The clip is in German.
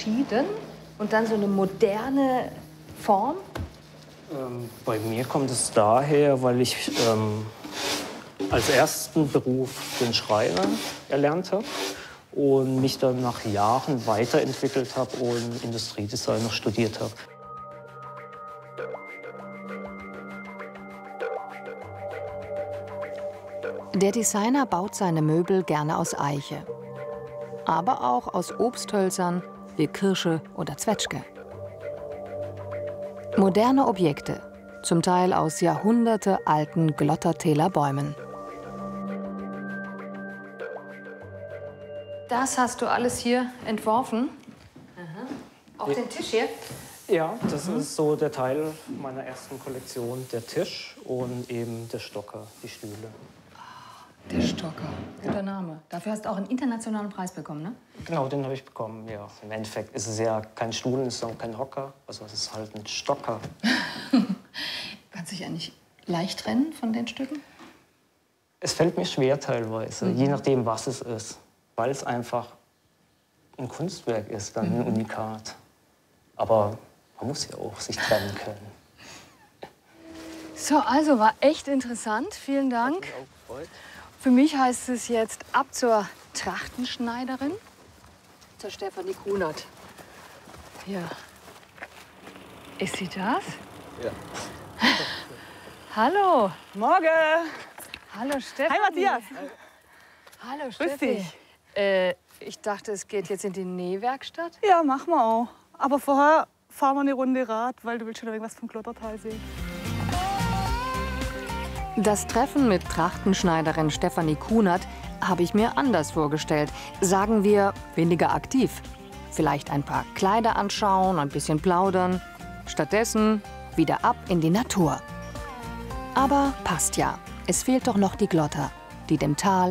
entschieden und dann so eine moderne Form? Bei mir kommt es daher, weil ich als ersten Beruf den Schreiner erlernt habe und mich dann nach Jahren weiterentwickelt habe und Industriedesign noch studiert habe. Der Designer baut seine Möbel gerne aus Eiche, aber auch aus Obsthölzern wie Kirsche oder Zwetschge. Moderne Objekte, zum Teil aus jahrhundertealten Glottertäler Bäumen. Das hast du alles hier entworfen? Aha. Auf den Tisch hier? Ja, das ist so der Teil meiner ersten Kollektion, der Tisch und eben der Stocker, die Stühle. Der Stocker, guter Name. Dafür hast du auch einen internationalen Preis bekommen, ne? Genau, den habe ich bekommen, ja. Im Endeffekt ist es ja kein Stuhl, es ist auch kein Hocker, also es ist halt ein Stocker. Kannst du dich eigentlich leicht trennen von den Stücken? Es fällt mir schwer teilweise, je nachdem, was es ist, weil es einfach ein Kunstwerk ist, dann ein Unikat. Aber man muss ja auch sich trennen können. So, also war echt interessant. Vielen Dank. Für mich heißt es jetzt ab zur Trachtenschneiderin, zur Stefanie Kunert. Hier. Ist sie das? Ja. Hallo. Morgen! Hallo Stefanie. Hi Matthias! Hallo Grüß Steffi. dich. Ich dachte, es geht jetzt in die Nähwerkstatt. Ja, machen wir auch. Aber vorher fahren wir eine Runde Rad, weil du willst schon irgendwas vom Glottertal sehen. Das Treffen mit Trachtenschneiderin Stefanie Kunert habe ich mir anders vorgestellt. Sagen wir, weniger aktiv. Vielleicht ein paar Kleider anschauen, ein bisschen plaudern. Stattdessen wieder ab in die Natur. Aber passt ja. Es fehlt doch noch die Glotter, die dem Tal